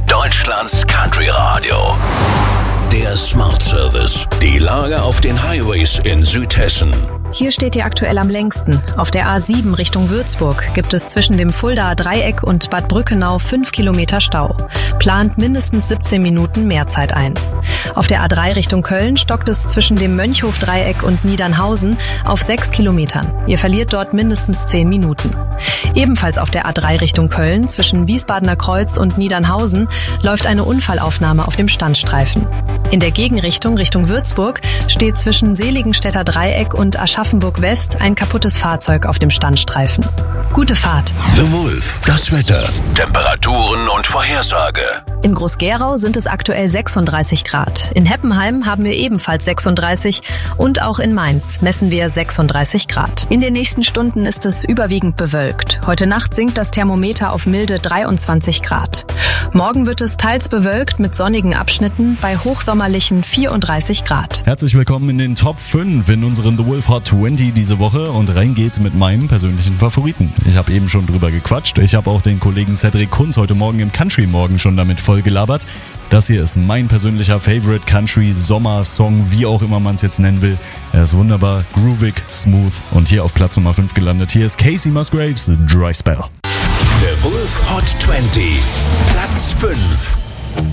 Deutschlands Country Radio. Der Smart Service. Die Lage auf den Highways in Südhessen. Hier steht ihr aktuell am längsten. Auf der A7 Richtung Würzburg gibt es zwischen dem Fuldaer Dreieck und Bad Brückenau 5 Kilometer Stau. Plant mindestens 17 Minuten mehr Zeit ein. Auf der A3 Richtung Köln stockt es zwischen dem Mönchhof-Dreieck und Niedernhausen auf 6 Kilometern. Ihr verliert dort mindestens 10 Minuten. Ebenfalls auf der A3 Richtung Köln zwischen Wiesbadener Kreuz und Niedernhausen läuft eine Unfallaufnahme auf dem Standstreifen. In der Gegenrichtung Richtung Würzburg steht zwischen Seligenstädter Dreieck und Aschaffenburg West ein kaputtes Fahrzeug auf dem Standstreifen. Gute Fahrt. The Wolf, das Wetter, Temperaturen und Vorhersage. In Groß-Gerau sind es aktuell 36 Grad. In Heppenheim haben wir ebenfalls 36 und auch in Mainz messen wir 36 Grad. In den nächsten Stunden ist es überwiegend bewölkt. Heute Nacht sinkt das Thermometer auf milde 23 Grad. Morgen wird es teils bewölkt mit sonnigen Abschnitten bei hochsommerlichen 34 Grad. Herzlich willkommen in den Top 5 in unseren The Wolf Hot 20 diese Woche und rein geht's mit meinem persönlichen Favoriten. Ich habe eben schon drüber gequatscht. Ich habe auch den Kollegen Cedric Kunz heute Morgen im Country Morgen schon damit voll gelabert. Das hier ist mein persönlicher Favorite Country Sommer-Song, wie auch immer man es jetzt nennen will. Er ist wunderbar, groovig, smooth und hier auf Platz Nummer 5 gelandet. Hier ist Casey Musgraves, Dry Spell. The Wolf Hot 20, Platz 5.